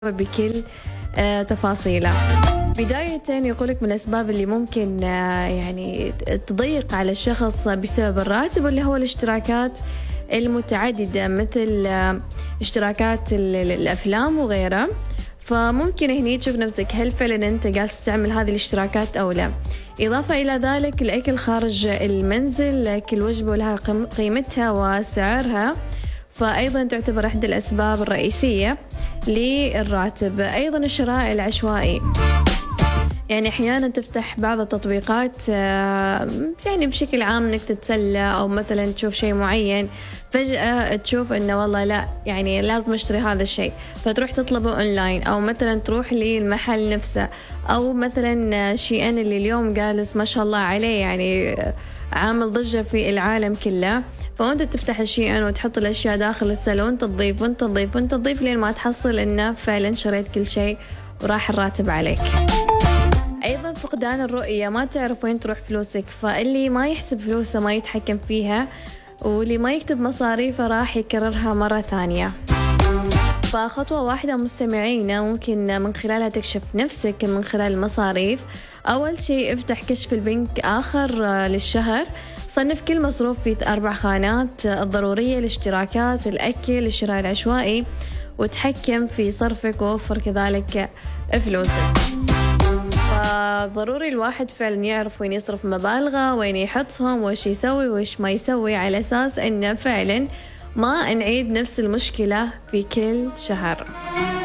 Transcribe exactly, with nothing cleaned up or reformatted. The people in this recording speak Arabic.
بكل آه، تفاصيله. بداية يقولك من الأسباب اللي ممكن آه، يعني تضيق على الشخص بسبب الراتب اللي هو الاشتراكات المتعددة، مثل آه، اشتراكات الأفلام وغيرها. فممكن هني تشوف نفسك هل فعلا أنت قاعد تستعمل هذه الاشتراكات أو لا. إضافة إلى ذلك الأكل خارج المنزل، كل وجبة لها قيمتها وسعرها، فأيضا تعتبر إحدى الأسباب الرئيسية للراتب. أيضا الشراء العشوائي، يعني أحيانا تفتح بعض التطبيقات يعني بشكل عام إنك تتسلى أو مثلا تشوف شيء معين، فجأة تشوف إنه والله لا يعني لازم أشتري هذا الشيء، فتروح تطلبه أونلاين، أو مثلا تروح للمحل نفسه، أو مثلا شي أن اللي اليوم جالس ما شاء الله عليه يعني عامل ضجة في العالم كله، فأنت تفتح الشي أن وتحط الأشياء داخل السلة وأنت تضيف وأنت تضيف وأنت تضيف لين ما تحصل إنه فعلا شريت كل شيء وراح الراتب عليك. أيضا فقدان الرؤية، ما تعرف وين تروح فلوسك، فاللي ما يحسب فلوسه ما يتحكم فيها، واللي ما يكتب مصاريفه راح يكررها مرة ثانية. فخطوة واحدة مستمعينا ممكن من خلالها تكشف نفسك من خلال المصاريف. أول شيء افتح كشف البنك آخر للشهر، صنف كل مصروف في أربع خانات: الضرورية، الاشتراكات، الأكل، الشراء العشوائي، وتحكم في صرفك ووفر كذلك فلوسك. فضروري الواحد فعلا يعرف وين يصرف مبالغه، وين يحطهم، وش يسوي وش ما يسوي، على أساس أنه فعلا ما نعيد نفس المشكلة في كل شهر.